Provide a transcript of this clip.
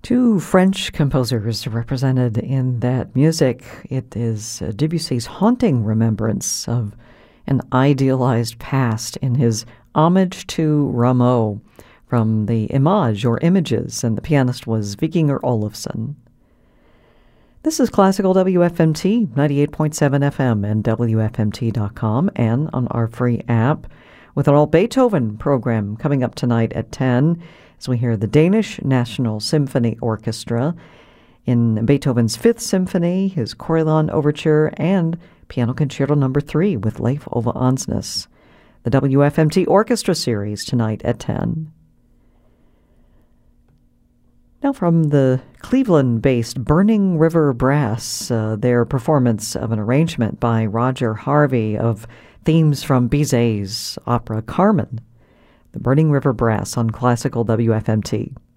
Two French composers represented in that music. It is Debussy's haunting remembrance of an idealized past in his Homage to Rameau from the Image or Images, and the pianist was Vikinger Olofsson. This is Classical WFMT, 98.7 FM and WFMT.com, and on our free app, with an all Beethoven program coming up tonight at 10, as we hear the Danish National Symphony Orchestra in Beethoven's Fifth Symphony, his Coriolan Overture, and Piano Concerto No. 3 with Leif Ove Ansnes. The WFMT Orchestra Series tonight at 10. Now from the Cleveland-based Burning River Brass, their performance of an arrangement by Roger Harvey of themes from Bizet's opera Carmen. The Burning River Brass on Classical WFMT.